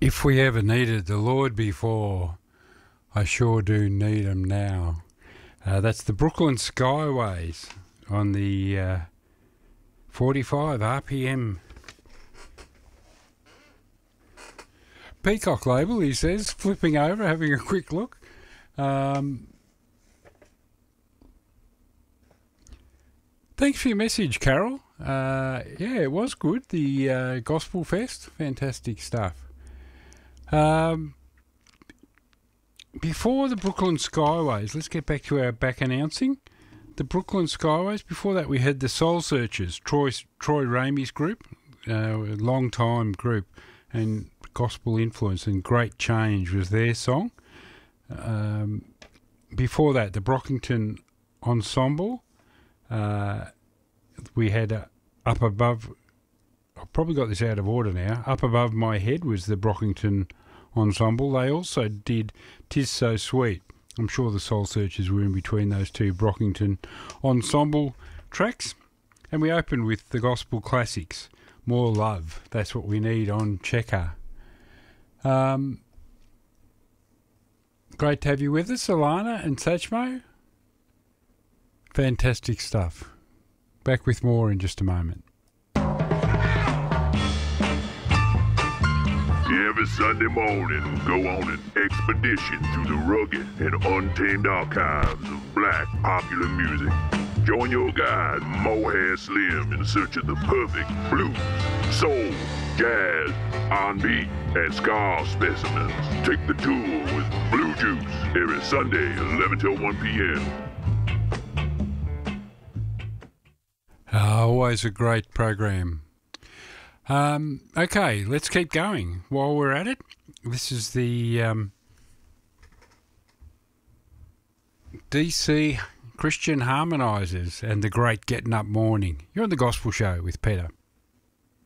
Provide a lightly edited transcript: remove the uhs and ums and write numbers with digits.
If we ever needed the Lord before, I sure do need him now. That's the Brooklyn Skyways on the 45 RPM Peacock label, he says, flipping over, having a quick look. Thanks for your message, Carol. Yeah, it was good. The Gospel Fest, fantastic stuff. Before the Brooklyn Skyways, let's get back to our back announcing. The Brooklyn Skyways, before that we had the Soul Searchers, Troy Ramey's group, a long-time group, and gospel influence and great change was their song. Before that, the Brockington Ensemble. We had Up Above, I've probably got this out of order now, Up Above My Head was the Brockington Ensemble. They also did 'Tis So Sweet. I'm sure the Soul Searchers were in between those two Brockington Ensemble tracks. And we opened with the Gospel Classics, More Love, That's What We Need on Checker. Great to have you with us, Alana and Satchmo. Fantastic stuff. Back with more in just a moment. Every Sunday morning, go on an expedition through the rugged and untamed archives of black popular music. Join your guide, Mohair Slim, in search of the perfect blues, soul, jazz, R&B, and ska specimens. Take the tour with Blue Juice every Sunday, 11 till 1 p.m. Always a great program. Okay, let's keep going while we're at it. This is the DC Christian Harmonizers and the Great Getting Up Morning. You're on the Gospel Show with Peter.